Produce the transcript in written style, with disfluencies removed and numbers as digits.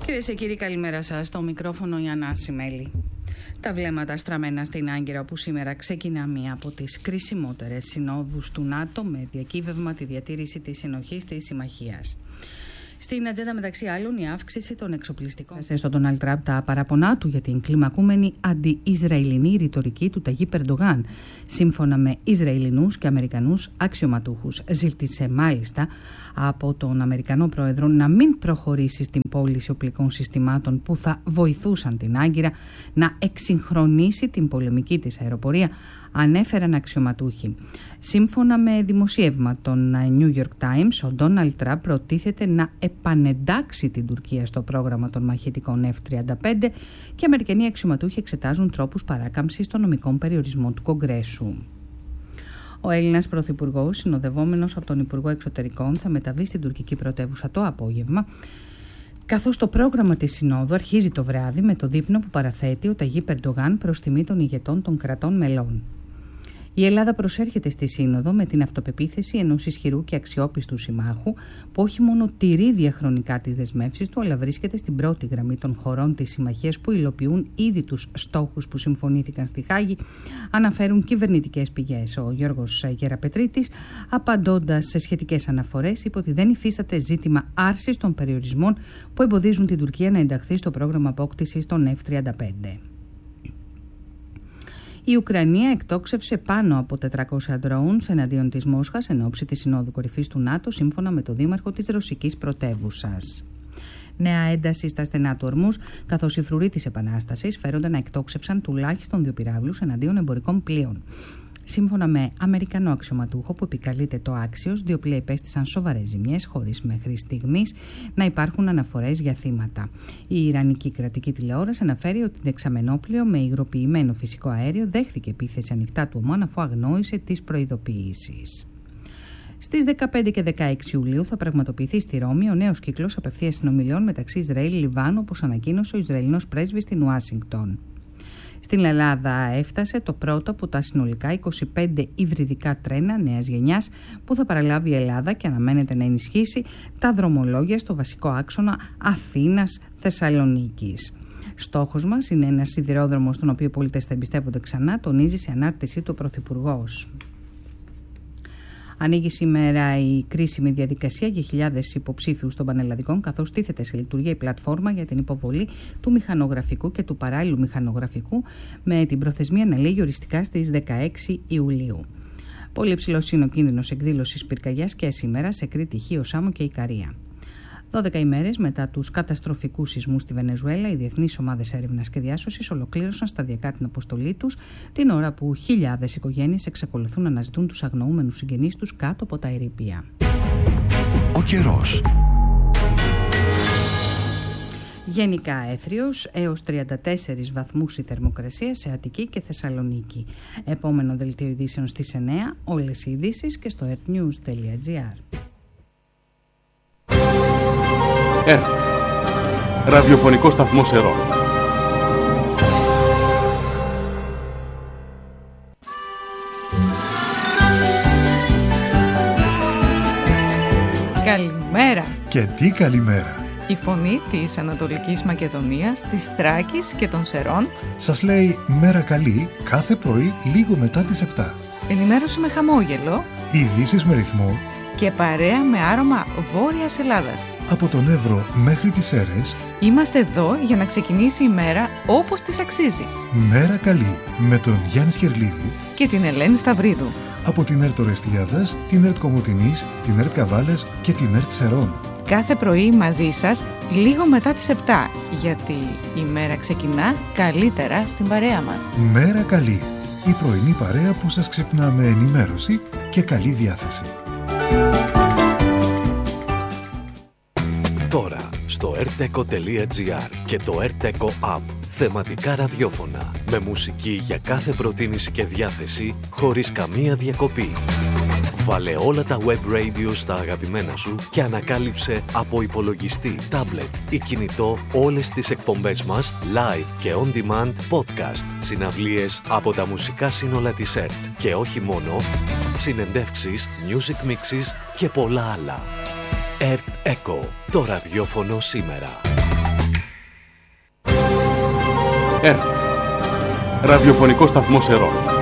Κυρίες και κύριοι, καλημέρα σας. Στο μικρόφωνο η Ανάση Μέλη. Τα βλέμματα στραμμένα στην Άγκυρα, όπου σήμερα ξεκινά μία από τις κρισιμότερες συνόδους του ΝΑΤΟ με διακύβευμα τη διατήρηση της συνοχής της συμμαχίας. Στην ατζέντα, μεταξύ άλλων, η αύξηση των εξοπλιστικών. Στον Ντόναλντ Τραμπ τα παραπονά του για την κλιμακούμενη αντι-Ισραηλινή ρητορική του Ταγίπ Ερντογάν. Σύμφωνα με Ισραηλινούς και Αμερικανούς αξιωματούχους, ζήτησε μάλιστα από τον Αμερικανό Πρόεδρο να μην προχωρήσει στην πώληση οπλικών συστημάτων που θα βοηθούσαν την Άγκυρα να εξυγχρονίσει την πολεμική της αεροπορία, ανέφεραν αξιωματούχοι. Σύμφωνα με δημοσίευμα των New York Times, ο Ντόναλντ Τραμπ προτίθεται να επανεντάξει την Τουρκία στο πρόγραμμα των μαχητικών F-35 και Αμερικανοί αξιωματούχοι εξετάζουν τρόπους παράκαμψης των νομικών περιορισμών του Κογκρέσου. Ο Έλληνας Πρωθυπουργός, συνοδευόμενος από τον Υπουργό Εξωτερικών, θα μεταβεί στην τουρκική πρωτεύουσα το απόγευμα, καθώς το πρόγραμμα της Συνόδου αρχίζει το βράδυ με το δείπνο που παραθέτει ο Ταγίπ Ερντογάν προς τιμή των ηγετών των κρατών μελών. Η Ελλάδα προσέρχεται στη Σύνοδο με την αυτοπεποίθηση ενός ισχυρού και αξιόπιστου συμμάχου που όχι μόνο τηρεί διαχρονικά τις δεσμεύσεις του, αλλά βρίσκεται στην πρώτη γραμμή των χωρών της συμμαχίας που υλοποιούν ήδη τους στόχους που συμφωνήθηκαν στη Χάγη, αναφέρουν κυβερνητικές πηγές. Ο Γιώργος Γεραπετρίτης, απαντώντας σε σχετικές αναφορές, είπε ότι δεν υφίσταται ζήτημα άρσης των περιορισμών που εμποδίζουν την Τουρκία να ενταχθεί στο πρόγραμμα απόκτησης των F-35. Η Ουκρανία εκτόξευσε πάνω από 400 drones εναντίον της Μόσχας εν ώψη της Συνόδου Κορυφής του ΝΑΤΟ, σύμφωνα με το δήμαρχο της ρωσικής πρωτεύουσας. Νέα ένταση στα στενά του Ορμούζ, καθώς οι φρουροί της Επανάστασης φέρονται να εκτόξευσαν τουλάχιστον 2 πυράβλους εναντίον εμπορικών πλοίων. Σύμφωνα με Αμερικανό αξιωματούχο που επικαλείται το Άξιος, 2 πλοία υπέστησαν σοβαρές ζημιές, χωρίς μέχρι στιγμής να υπάρχουν αναφορές για θύματα. Η Ιρανική κρατική τηλεόραση αναφέρει ότι δεξαμενόπλοιο με υγροποιημένο φυσικό αέριο δέχθηκε επίθεση ανοιχτά του Ομάν, αφού αγνόησε τις προειδοποιήσεις. Στις 15 και 16 Ιουλίου θα πραγματοποιηθεί στη Ρώμη ο νέος κύκλος απευθείας συνομιλιών μεταξύ Ισραήλ-Λιβάνου, όπως ανακοίνωσε ο Ισραηλινός πρέσβης στην Ουάσιγκτον. Στην Ελλάδα έφτασε το πρώτο από τα συνολικά 25 υβριδικά τρένα νέας γενιάς που θα παραλάβει η Ελλάδα και αναμένεται να ενισχύσει τα δρομολόγια στο βασικό άξονα Αθήνας-Θεσσαλονίκης. Στόχος μας είναι ένας σιδηρόδρομος στον οποίο οι πολίτες θα εμπιστεύονται ξανά, τονίζει σε ανάρτησή του ο Πρωθυπουργός. Ανοίγει σήμερα η κρίσιμη διαδικασία για χιλιάδες υποψήφιους των πανελλαδικών, καθώς τίθεται σε λειτουργία η πλατφόρμα για την υποβολή του μηχανογραφικού και του παράλληλου μηχανογραφικού, με την προθεσμία να λήγει οριστικά στις 16 Ιουλίου. Πολύ υψηλός είναι ο κίνδυνος εκδήλωσης πυρκαγιάς και σήμερα σε Κρήτη, Χίο, Σάμο και Ικαρία. 12 ημέρες μετά τους καταστροφικούς σεισμούς στη Βενεζουέλα, οι διεθνείς ομάδες έρευνας και διάσωσης ολοκλήρωσαν σταδιακά την αποστολή τους, την ώρα που χιλιάδες οικογένειες εξακολουθούν να αναζητούν τους αγνοούμενους συγγενείς τους κάτω από τα ερείπια. Ο καιρός. Γενικά έθριος, έως 34 βαθμούς η θερμοκρασία σε Αττική και Θεσσαλονίκη. Επόμενο δελτίο ειδήσεων στις 9, όλες οι ειδήσεις και στο earthnews.gr. ΕΡΤ, ραδιοφωνικό σταθμό Σερών. Καλημέρα. Και τι καλημέρα. Η φωνή της Ανατολικής Μακεδονίας, της Θράκης και των Σερών σας λέει μέρα καλή κάθε πρωί λίγο μετά τις 7. Ενημέρωση με χαμόγελο, Ειδήσεις με ρυθμό και παρέα με άρωμα Βόρειας Ελλάδας. Από τον Εύρο μέχρι τις Σέρρες είμαστε εδώ για να ξεκινήσει η μέρα όπως της αξίζει. Μέρα καλή με τον Γιάννη Σκερλίδη και την Ελένη Σταυρίδου. Από την ΕΡΤ Ορεστιάδας, την ΕΡΤ Κομοτηνής, την ΕΡΤ Καβάλες και την ΕΡΤ Σερών. Κάθε πρωί μαζί σας λίγο μετά τις 7, γιατί η μέρα ξεκινά καλύτερα στην παρέα μας. Μέρα καλή, η πρωινή παρέα που σας ξυπνά με ενημέρωση και καλή διάθεση. Τώρα στο rteco.gr και το rteco app. Θεματικά ραδιόφωνα με μουσική για κάθε προτίμηση και διάθεση χωρίς καμία διακοπή. Βάλε όλα τα web radio στα αγαπημένα σου και ανακάλυψε από υπολογιστή, τάμπλετ ή κινητό όλες τις εκπομπές μας live και on demand podcast, συναυλίες από τα μουσικά σύνολα της ΕΡΤ και όχι μόνο, συνεντεύξεις, music mixes και πολλά άλλα. ΕΡΤ Echo, το ραδιόφωνο σήμερα. ΕΡΤ. Ραδιοφωνικό σταθμός ερώτων.